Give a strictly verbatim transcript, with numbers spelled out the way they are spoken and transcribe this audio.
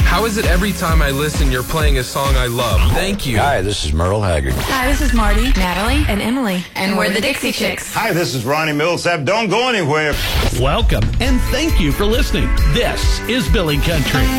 How is it every time I listen, you're playing a song I love? Thank you. Hi, this is Merle Haggard. Hi, this is Marty, Natalie, and Emily. And we're the Dixie Chicks. Hi, this is Ronnie Millsap. Don't go anywhere. Welcome, and thank you for listening. This is Billy Country.